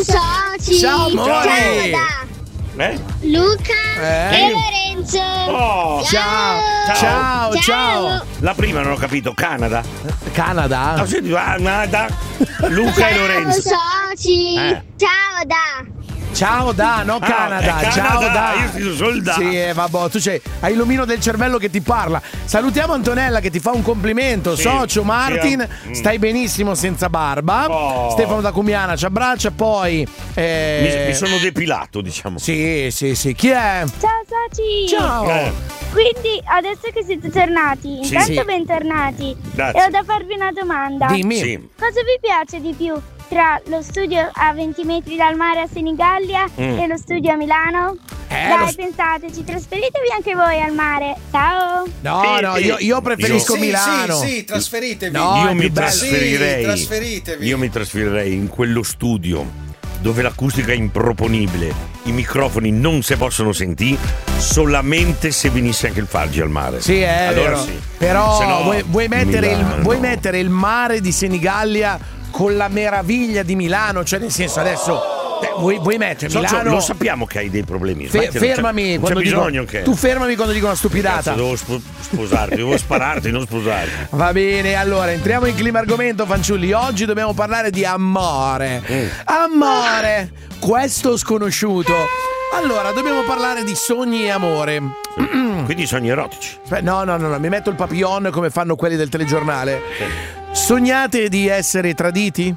soci. Ciao amore. Ciao da Luca e Lorenzo. Oh. Ciao. La prima non ho capito, Canada? Canada? Ah, senti, Canada. Luca e Lorenzo. Soci. Ciao da. Ciao da, no Canada. Ciao da. Io ti sono da. Sì, vabbè, tu hai l'omino del cervello che ti parla. Salutiamo Antonella che ti fa un complimento. Sì, Socio Martin, stai benissimo senza barba. Stefano da Cumiana ci abbraccia. Poi mi sono depilato, diciamo. Sì. Chi è? Ciao soci. Ciao. Quindi adesso che siete tornati, intanto bentornati. Grazie. E ho da farvi una domanda. Dimmi. Sì. Cosa vi piace di più tra lo studio a 20 metri dal mare a Senigallia e lo studio a Milano? Dai, pensateci, trasferitevi anche voi al mare. Ciao. No, io preferisco Milano. Sì, trasferitevi. No, Io è mi più bello. trasferirei. Sì, trasferitevi. Io mi trasferirei in quello studio dove l'acustica è improponibile, i microfoni non si possono sentire, solamente se venisse anche il Fargi al mare. Sì, è allora vero. sì. Però Sennò, vuoi Milano. mettere il mare di Senigallia con la meraviglia di Milano? Cioè, nel senso, adesso vuoi mettere Socio, Milano. lo sappiamo che hai dei problemi. Fermami non c'è bisogno che. Tu fermami quando dico una stupidata. Cazzo, devo sposarti, devo spararti, non sposarti. Va bene, allora entriamo in clima argomento, fanciulli. Oggi dobbiamo parlare di amore. Amore, questo sconosciuto. Allora, dobbiamo parlare di sogni e amore. Quindi sogni erotici. No, mi metto il papillon come fanno quelli del telegiornale. Sognate di essere traditi?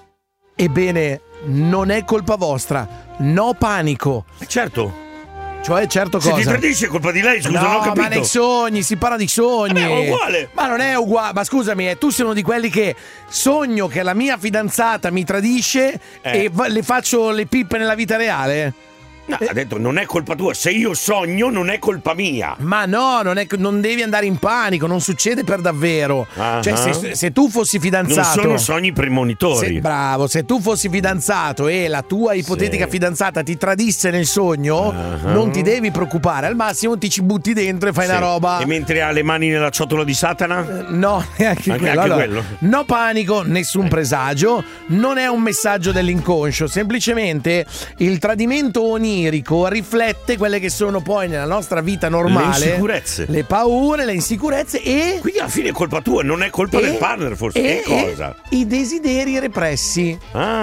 Ebbene, non è colpa vostra. No panico. Certo. Cioè, certo cosa? Se ti tradisce è colpa di lei, scusa, non ho capito. Ma nei sogni, si parla di sogni. È uguale. Ma non è uguale. Ma scusami, tu sei uno di quelli che sogno che la mia fidanzata mi tradisce e le faccio le pippe nella vita reale? No, ha detto non è colpa tua, se io sogno non è colpa mia. Ma no, non devi andare in panico, non succede per davvero. Cioè, se tu fossi fidanzato. Non sono sogni premonitori. Bravo, se tu fossi fidanzato e la tua ipotetica fidanzata ti tradisse nel sogno, non ti devi preoccupare. Al massimo ti ci butti dentro e fai una roba. E mentre ha le mani nella ciotola di Satana? No, neanche quello. Anche Allora, quello. no panico, nessun presagio, non è un messaggio dell'inconscio, semplicemente il tradimento onirico riflette quelle che sono poi nella nostra vita normale le insicurezze, le paure, le insicurezze e quindi alla fine è colpa tua, non è colpa del partner forse. Che cosa? I desideri repressi.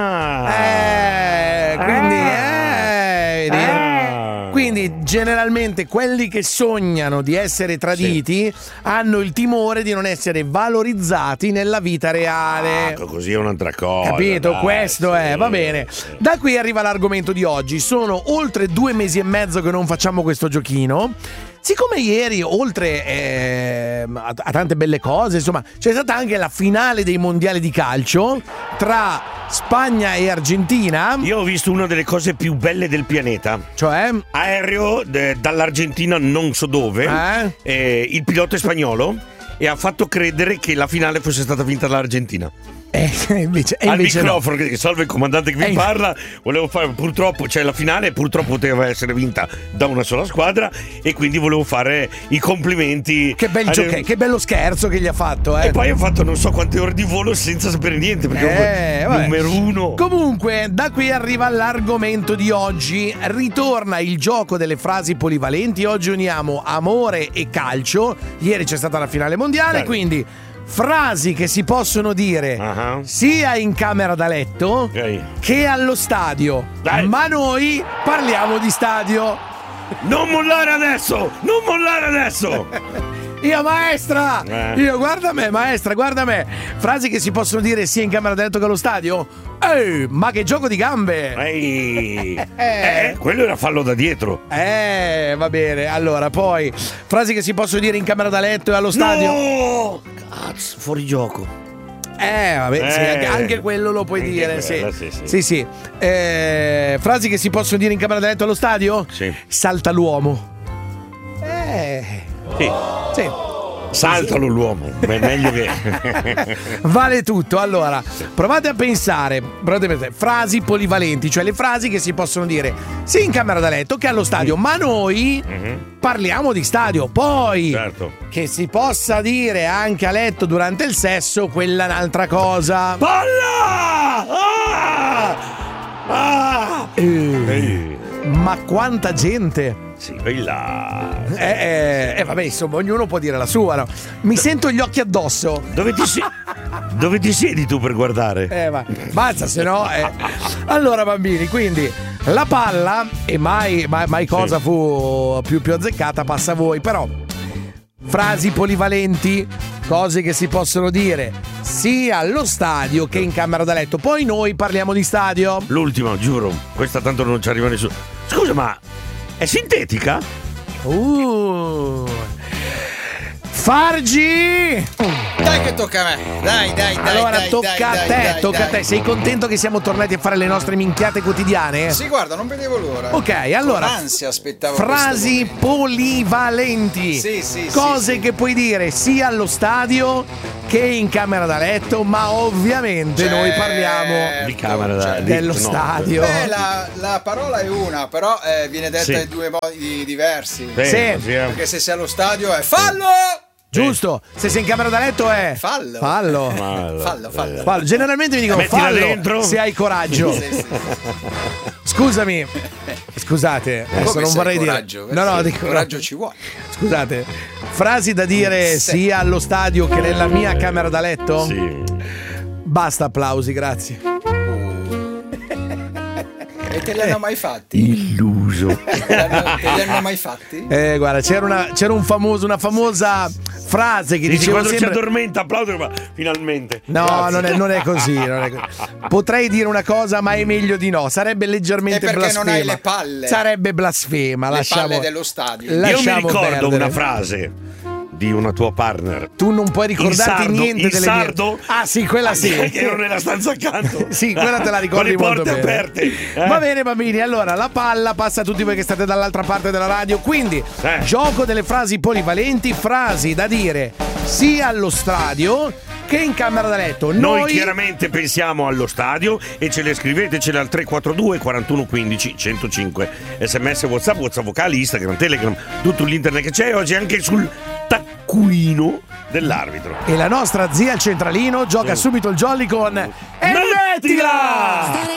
Quindi generalmente quelli che sognano di essere traditi hanno il timore di non essere valorizzati nella vita reale. Così è un'altra cosa. Capito? Dai, questo è, va bene. Da qui arriva l'argomento di oggi. Sono oltre 2 mesi e mezzo che non facciamo questo giochino. Siccome ieri, oltre a tante belle cose, insomma, c'è stata anche la finale dei mondiali di calcio tra Spagna e Argentina. Io ho visto una delle cose più belle del pianeta. Cioè? Aereo dall'Argentina, non so dove. Il pilota è spagnolo e ha fatto credere che la finale fosse stata vinta dall'Argentina. Invece al microfono che salve il comandante che vi parla, volevo fare purtroppo, cioè la finale purtroppo poteva essere vinta da una sola squadra e quindi volevo fare i complimenti. Che bello scherzo che gli ha fatto, E poi ho fatto non so quante ore di volo senza sapere niente perché numero uno. Comunque da qui arriva l'argomento di oggi. Ritorna il gioco delle frasi polivalenti. Oggi uniamo amore e calcio. Ieri c'è stata la finale mondiale, quindi frasi che si possono dire sia in camera da letto che allo stadio. Ma noi parliamo di stadio. Non mollare adesso! Non mollare adesso! Io maestra! Io guarda me, maestra, guarda me. Frasi che si possono dire sia in camera da letto che allo stadio? Ma che gioco di gambe! Quello era fallo da dietro. Va bene. Allora, poi frasi che si possono dire in camera da letto e allo stadio? No! Cazzo, fuori gioco. Vabbè, sì, anche quello lo puoi dire. Quella, sì. Frasi che si possono dire in camera da letto allo stadio? Sì. Salta l'uomo. Sì. Saltalo l'uomo, è meglio che vale tutto. Allora, provate a pensare frasi polivalenti, cioè le frasi che si possono dire sia in camera da letto che allo stadio, ma noi parliamo di stadio. Poi che si possa dire anche a letto durante il sesso, quella è un'altra cosa. Palla! Ma quanta gente! Sì, vai là. Vabbè, insomma, ognuno può dire la sua, no? Mi sento gli occhi addosso. Dove ti siedi tu per guardare? Ma basta, se no. Allora, bambini, quindi la palla, e mai cosa fu più azzeccata, passa a voi. Però, frasi polivalenti, cose che si possono dire sia allo stadio che in camera da letto. Poi noi parliamo di stadio. L'ultima, giuro, questa tanto non ci arriva nessuno. Scusa, ma è sintetica? Fargi! Dai che tocca a me. Dai. Allora tocca a te. Sei contento che siamo tornati a fare le nostre minchiate quotidiane? Sì, guarda, non vedevo l'ora. Ok, allora. Con ansia aspettavo. Frasi polivalenti. Sì. Cose che puoi dire sia allo stadio che in camera da letto, ma ovviamente noi parliamo di camera da letto, dello stadio. Beh, la parola è una, però viene detta in due modi diversi. Sì. Perché se sei allo stadio è fallo! Giusto, se sei in camera da letto è fallo. Fallo. Generalmente mi dicono mettila fallo dentro. se hai coraggio. Sì. Scusate, adesso non vorrei coraggio, dire. No, dico coraggio ci vuole. Scusate, frasi da dire sia allo stadio che nella mia camera da letto? Sì. Basta applausi, grazie. E te li hanno mai fatti? Illuso. Te li hanno mai fatti? Guarda, c'era una famosa frase che dicevo quando sempre... ci addormenta applaudo, ma finalmente. No, non è così. Potrei dire una cosa, ma è meglio di no. Sarebbe leggermente perché blasfema. non hai le palle. Sarebbe blasfema. Le palle dello stadio. Io mi ricordo perdere. una frase di una tua partner. Tu non puoi ricordarti niente delle sardo? mie. Ah sì, quella sì. Che ero nella stanza accanto. Sì, quella te la ricordi con le molto porte bene. aperte. Va bene bambini, allora la palla passa a tutti voi che state dall'altra parte della radio. Quindi gioco delle frasi polivalenti, frasi da dire sia allo stadio che in camera da letto. Noi chiaramente pensiamo allo stadio e ce le scrivetecele al 342 41 15 105. SMS, WhatsApp vocali, Instagram, Telegram, tutto l'internet che c'è oggi anche sul taccuino dell'arbitro. E la nostra zia al centralino gioca subito il jolly con E mettila!